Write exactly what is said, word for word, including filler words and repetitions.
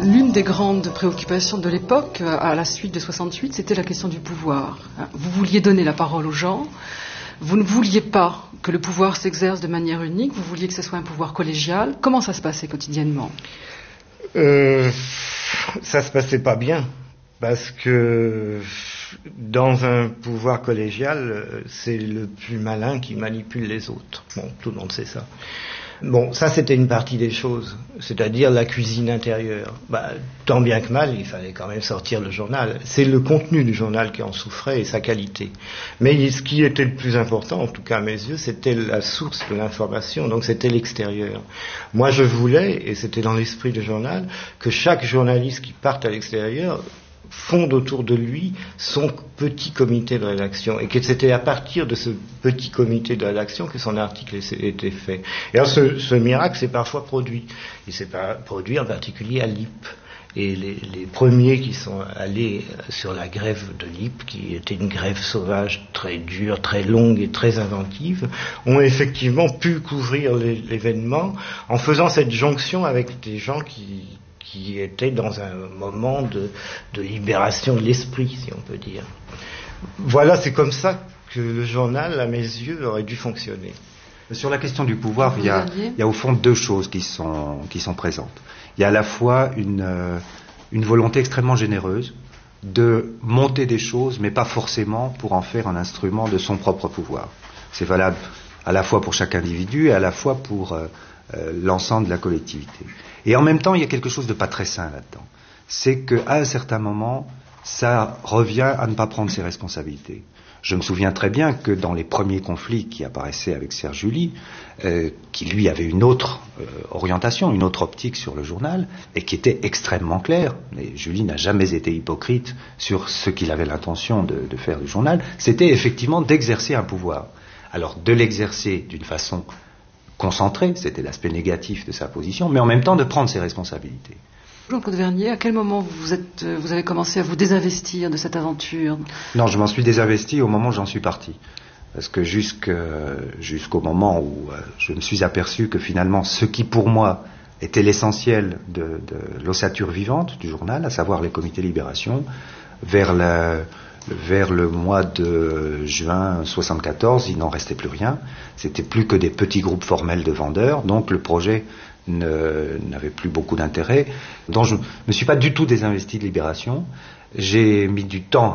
L'une des grandes préoccupations de l'époque, à la suite de soixante-huit, c'était la question du pouvoir. Vous vouliez donner la parole aux gens, vous ne vouliez pas que le pouvoir s'exerce de manière unique, vous vouliez que ce soit un pouvoir collégial. Comment ça se passait quotidiennement ? euh, Ça se passait pas bien, parce que dans un pouvoir collégial, c'est le plus malin qui manipule les autres. Bon, tout le monde sait ça. Bon, ça c'était une partie des choses, c'est-à-dire la cuisine intérieure. Bah, tant bien que mal, il fallait quand même sortir le journal. C'est le contenu du journal qui en souffrait et sa qualité. Mais ce qui était le plus important, en tout cas à mes yeux, c'était la source de l'information, donc c'était l'extérieur. Moi je voulais, et c'était dans l'esprit du journal, que chaque journaliste qui parte à l'extérieur fonde autour de lui son petit comité de rédaction, et que c'était à partir de ce petit comité de rédaction que son article était fait. Et alors ce, ce miracle s'est parfois produit. Il s'est produit en particulier à Lip. Et les, les premiers qui sont allés sur la grève de Lip, qui était une grève sauvage très dure, très longue et très inventive, ont effectivement pu couvrir les, l'événement en faisant cette jonction avec des gens qui qui était dans un moment de, de libération de l'esprit, si on peut dire. Voilà, c'est comme ça que le journal, à mes yeux, aurait dû fonctionner. Sur la question du pouvoir, il y a, il y a au fond deux choses qui sont, qui sont présentes. Il y a à la fois une, euh, une volonté extrêmement généreuse de monter des choses, mais pas forcément pour en faire un instrument de son propre pouvoir. C'est valable à la fois pour chaque individu et à la fois pour euh, euh, l'ensemble de la collectivité. Et en même temps, il y a quelque chose de pas très sain là-dedans. C'est qu'à un certain moment, ça revient à ne pas prendre ses responsabilités. Je me souviens très bien que dans les premiers conflits qui apparaissaient avec Serge July, euh, qui lui avait une autre euh, orientation, une autre optique sur le journal, et qui était extrêmement claire, mais July n'a jamais été hypocrite sur ce qu'il avait l'intention de, de faire du journal, c'était effectivement d'exercer un pouvoir. Alors de l'exercer d'une façon concentré, c'était l'aspect négatif de sa position, mais en même temps de prendre ses responsabilités. Jean-Claude Vernier, à quel moment vous, êtes, vous avez commencé à vous désinvestir de cette aventure ? Non, je m'en suis désinvesti au moment où j'en suis parti. Parce que jusque, jusqu'au moment où euh, je me suis aperçu que finalement ce qui pour moi était l'essentiel de, de l'ossature vivante du journal, à savoir les comités Libération, vers la... Vers le mois de juin soixante-quatorze, il n'en restait plus rien. C'était plus que des petits groupes formels de vendeurs, donc le projet ne, n'avait plus beaucoup d'intérêt. Donc je ne me suis pas du tout désinvesti de Libération. J'ai mis du temps